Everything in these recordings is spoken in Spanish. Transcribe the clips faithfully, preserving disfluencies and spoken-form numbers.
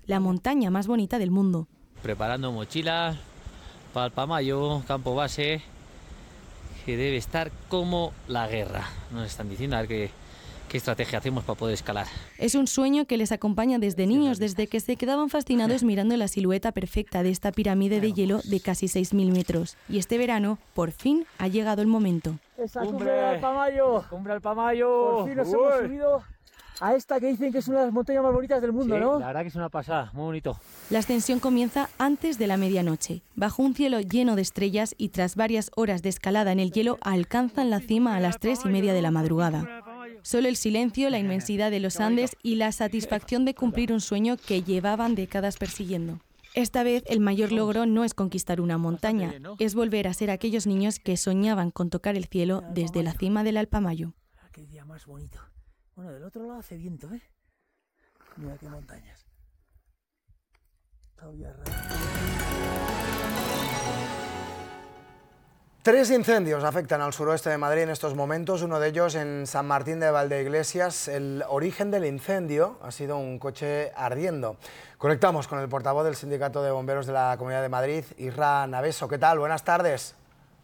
la montaña más bonita del mundo. Preparando mochilas para Alpamayo, campo base, que debe estar como la guerra. Nos están diciendo a ver qué, qué estrategia hacemos para poder escalar. Es un sueño que les acompaña desde niños, desde que se quedaban fascinados mirando la silueta perfecta de esta pirámide de hielo de casi seis mil metros. Y este verano, por fin, ha llegado el momento. Esa cumbre de Alpamayo. Cumbre Alpamayo. Por fin nos hemos subido a esta que dicen que es una de las montañas más bonitas del mundo, sí, ¿no? La verdad que es una pasada, muy bonito. La ascensión comienza antes de la medianoche. Bajo un cielo lleno de estrellas y tras varias horas de escalada en el hielo, alcanzan la cima a las tres y media de la madrugada. Solo el silencio, la inmensidad de los Andes y la satisfacción de cumplir un sueño que llevaban décadas persiguiendo. Esta vez el mayor logro no es conquistar una montaña, es volver a ser aquellos niños que soñaban con tocar el cielo desde la cima del Alpamayo. Qué día más bonito. Bueno, del otro lado hace viento, ¿eh? Mira qué montañas. Tres incendios afectan al suroeste de Madrid en estos momentos, uno de ellos en San Martín de Valdeiglesias. El origen del incendio ha sido un coche ardiendo. Conectamos con el portavoz del Sindicato de Bomberos de la Comunidad de Madrid, Isra Naveso. ¿Qué tal? Buenas tardes.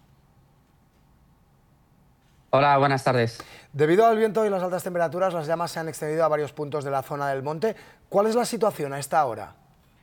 Hola, buenas tardes. Debido al viento y las altas temperaturas, las llamas se han extendido a varios puntos de la zona del monte. ¿Cuál es la situación a esta hora?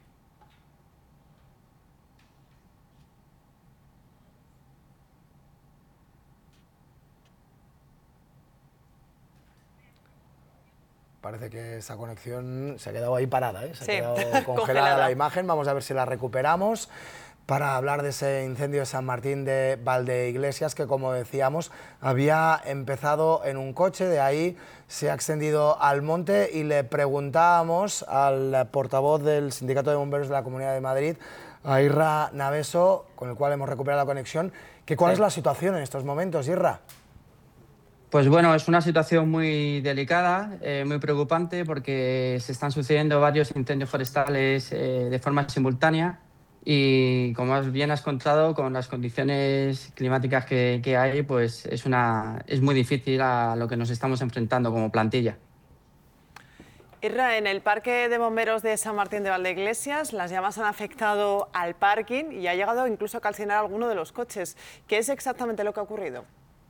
Parece que esa conexión se ha quedado ahí parada, ¿eh? Se sí. ha quedado congelada la imagen. Vamos a ver si la recuperamos para hablar de ese incendio de San Martín de Valdeiglesias que, como decíamos, había empezado en un coche, de ahí se ha extendido al monte, y le preguntábamos al portavoz del Sindicato de Bomberos de la Comunidad de Madrid, a Isra Naveso, con el cual hemos recuperado la conexión, que cuál sí. es la situación en estos momentos, Isra. Pues bueno, es una situación muy delicada, eh, muy preocupante, porque se están sucediendo varios incendios forestales eh, de forma simultánea. Y como bien has contado, con las condiciones climáticas que, que hay, pues es, una, es muy difícil a lo que nos estamos enfrentando como plantilla. Isra, en el Parque de Bomberos de San Martín de Valdeiglesias, las llamas han afectado al parking y ha llegado incluso a calcinar alguno de los coches. ¿Qué es exactamente lo que ha ocurrido?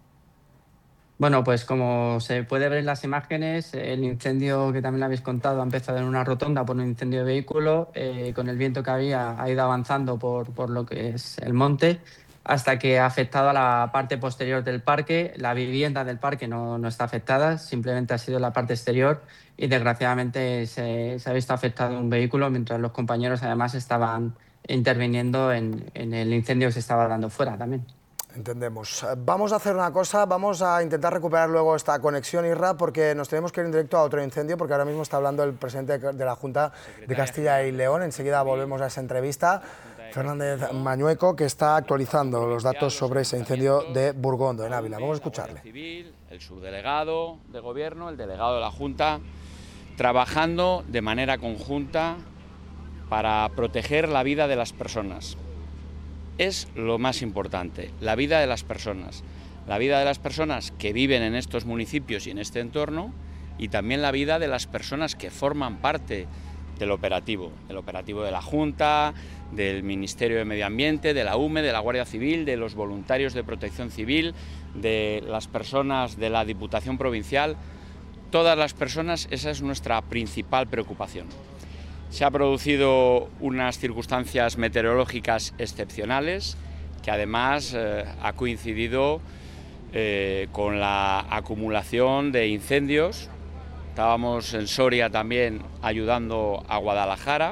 Bueno, pues como se puede ver en las imágenes, el incendio que también lo habéis contado ha empezado en una rotonda por un incendio de vehículo. Eh, con el viento que había ha ido avanzando por, por lo que es el monte hasta que ha afectado a la parte posterior del parque. La vivienda del parque no, no está afectada, simplemente ha sido la parte exterior y desgraciadamente se, se ha visto afectado un vehículo mientras los compañeros además estaban interviniendo en, en el incendio que se estaba dando fuera también. Entendemos. Vamos a hacer una cosa, vamos a intentar recuperar luego esta conexión, Isra, porque nos tenemos que ir en directo a otro incendio, porque ahora mismo está hablando el presidente de la Junta de Castilla y León. Enseguida volvemos a esa entrevista. Fernández Mañueco, que está actualizando los datos sobre ese incendio de Burgondo, en Ávila. Vamos a escucharle. El subdelegado de Gobierno, el delegado de la Junta, trabajando de manera conjunta para proteger la vida de las personas. Es lo más importante, la vida de las personas, la vida de las personas que viven en estos municipios y en este entorno, y también la vida de las personas que forman parte del operativo, del operativo de la Junta, del Ministerio de Medio Ambiente, de la U M E, de la Guardia Civil, de los voluntarios de Protección Civil, de las personas de la Diputación Provincial. Todas las personas, esa es nuestra principal preocupación. Se han producido unas circunstancias meteorológicas excepcionales, que además eh, ha coincidido eh, con la acumulación de incendios. Estábamos en Soria también ayudando a Guadalajara,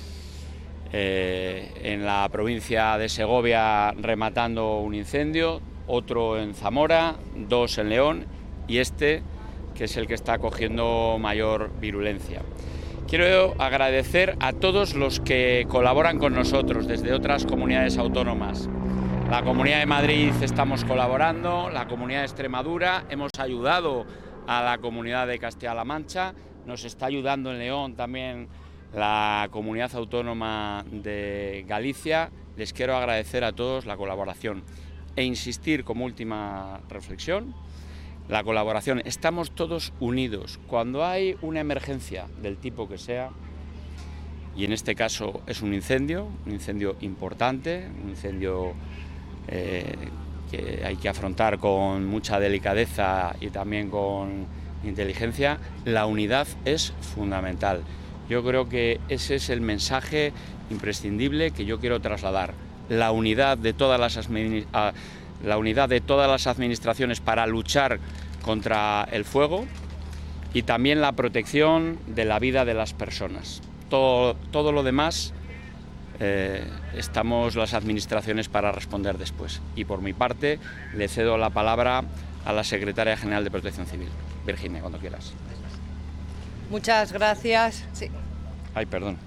eh, en la provincia de Segovia rematando un incendio, otro en Zamora, dos en León y este, que es el que está cogiendo mayor virulencia. Quiero agradecer a todos los que colaboran con nosotros desde otras comunidades autónomas. La Comunidad de Madrid estamos colaborando, la Comunidad de Extremadura, hemos ayudado a la Comunidad de Castilla-La Mancha, nos está ayudando en León también la Comunidad Autónoma de Galicia. Les quiero agradecer a todos la colaboración e insistir como última reflexión. La colaboración, estamos todos unidos. Cuando hay una emergencia del tipo que sea, y en este caso es un incendio, un incendio importante, un incendio eh, que hay que afrontar con mucha delicadeza y también con inteligencia. La unidad es fundamental. Yo creo que ese es el mensaje imprescindible que yo quiero trasladar. La unidad de todas las, la unidad de todas las administraciones para luchar contra el fuego y también la protección de la vida de las personas. Todo, todo lo demás eh, estamos las administraciones para responder después. Y por mi parte le cedo la palabra a la Secretaria General de Protección Civil. Virginia, cuando quieras. Muchas gracias. Sí. Ay, perdón.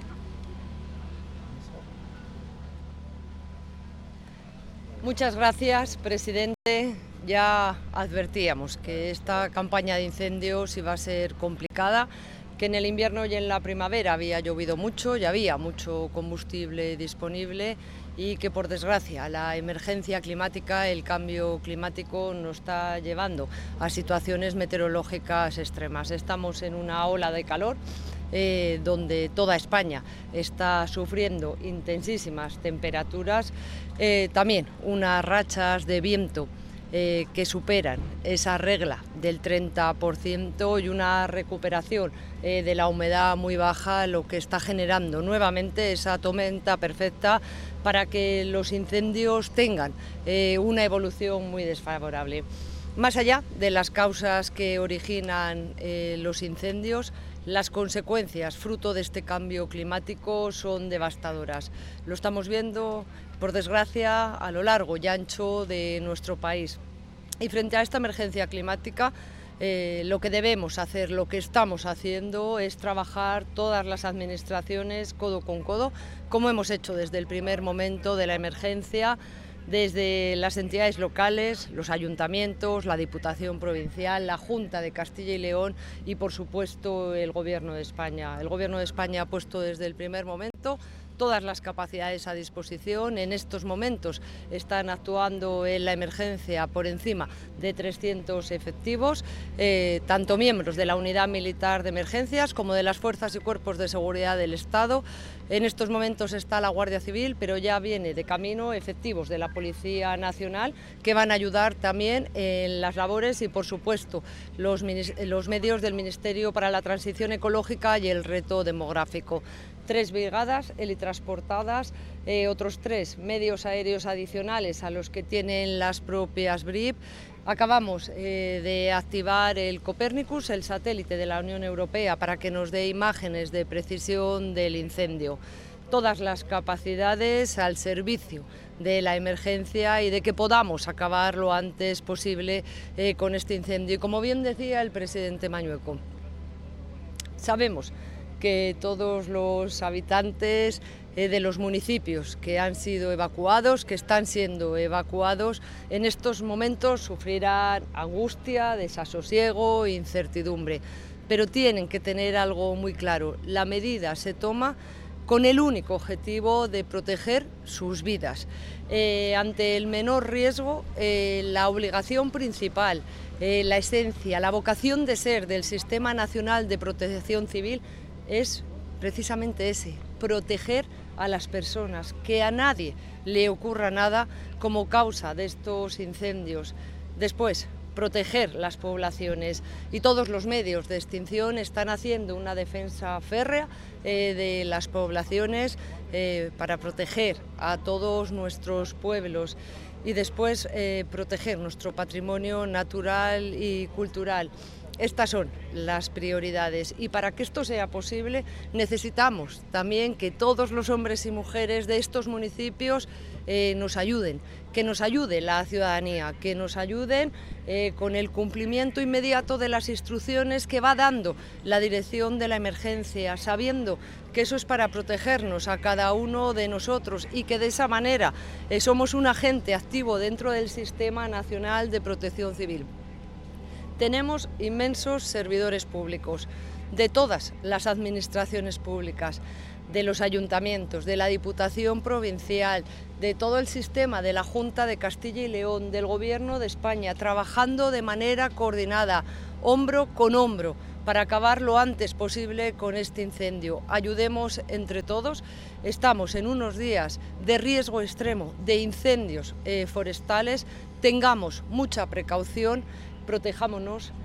Muchas gracias, presidente. Ya advertíamos que esta campaña de incendios iba a ser complicada, que en el invierno y en la primavera había llovido mucho y había mucho combustible disponible y que, por desgracia, la emergencia climática, el cambio climático nos está llevando a situaciones meteorológicas extremas. Estamos en una ola de calor eh, donde toda España está sufriendo intensísimas temperaturas, eh, también unas rachas de viento Eh, que superan esa regla del treinta por ciento y una recuperación eh, de la humedad muy baja, lo que está generando nuevamente esa tormenta perfecta para que los incendios tengan eh, una evolución muy desfavorable. Más allá de las causas que originan eh, los incendios, las consecuencias fruto de este cambio climático son devastadoras. Lo estamos viendo, por desgracia, a lo largo y ancho de nuestro país. Y frente a esta emergencia climática, eh, lo que debemos hacer, lo que estamos haciendo, es trabajar todas las administraciones codo con codo, como hemos hecho desde el primer momento de la emergencia, desde las entidades locales, los ayuntamientos, la Diputación Provincial, la Junta de Castilla y León y, por supuesto, el Gobierno de España. El Gobierno de España ha puesto desde el primer momento todas las capacidades a disposición. En estos momentos están actuando en la emergencia por encima de trescientos efectivos, eh, tanto miembros de la Unidad Militar de Emergencias como de las Fuerzas y Cuerpos de Seguridad del Estado. En estos momentos está la Guardia Civil, pero ya viene de camino efectivos de la Policía Nacional que van a ayudar también en las labores y, por supuesto, los, los medios del Ministerio para la Transición Ecológica y el Reto Demográfico. Tres brigadas helitransportadas, eh, otros tres medios aéreos adicionales a los que tienen las propias B R I P. Acabamos eh, de activar el Copernicus, el satélite de la Unión Europea, para que nos dé imágenes de precisión del incendio. Todas las capacidades al servicio de la emergencia y de que podamos acabar lo antes posible eh, con este incendio. Y como bien decía el presidente Mañueco, sabemos que todos los habitantes eh, de los municipios que han sido evacuados, que están siendo evacuados, en estos momentos sufrirán angustia, desasosiego, incertidumbre. Pero tienen que tener algo muy claro: la medida se toma con el único objetivo de proteger sus vidas. Eh, ante el menor riesgo, eh, la obligación principal, eh, la esencia, la vocación de ser del Sistema Nacional de Protección Civil es precisamente ese: proteger a las personas, que a nadie le ocurra nada como causa de estos incendios. Después, proteger las poblaciones, y todos los medios de extinción están haciendo una defensa férrea eh, de las poblaciones eh, para proteger a todos nuestros pueblos y después eh, proteger nuestro patrimonio natural y cultural. Estas son las prioridades, y para que esto sea posible necesitamos también que todos los hombres y mujeres de estos municipios eh, nos ayuden, que nos ayude la ciudadanía, que nos ayuden eh, con el cumplimiento inmediato de las instrucciones que va dando la dirección de la emergencia, sabiendo que eso es para protegernos a cada uno de nosotros y que de esa manera eh, somos un agente activo dentro del Sistema Nacional de Protección Civil. Tenemos inmensos servidores públicos de todas las administraciones públicas, de los ayuntamientos, de la Diputación Provincial, de todo el sistema de la Junta de Castilla y León, del Gobierno de España, trabajando de manera coordinada, hombro con hombro, para acabar lo antes posible con este incendio. Ayudemos entre todos. Estamos en unos días de riesgo extremo de incendios eh, forestales. Tengamos mucha precaución, protejámonos